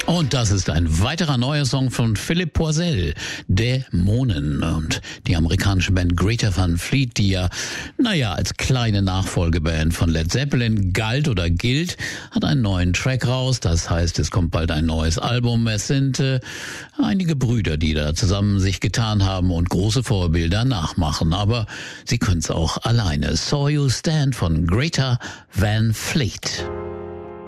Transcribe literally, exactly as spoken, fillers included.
Und das ist ein weiterer neuer Song von Philipp Poisel, Dämonen. Und die amerikanische Band Greta Van Fleet, die ja, naja, als kleine Nachfolgeband von Led Zeppelin galt oder gilt, hat einen neuen Track raus. Das heißt, es kommt bald ein neues Album. Es sind äh, einige Brüder, die da zusammen sich getan haben und große Vorbilder nachmachen. Aber sie können es auch alleine. Saw You Stand von Greta Van Fleet.